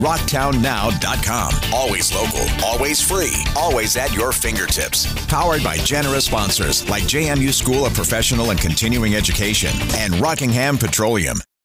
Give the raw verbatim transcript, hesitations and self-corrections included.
rocktown now dot com. Always local, always free, always at your fingertips. Powered by generous sponsors like J M U School of Professional and Continuing Education and Rockingham Petroleum.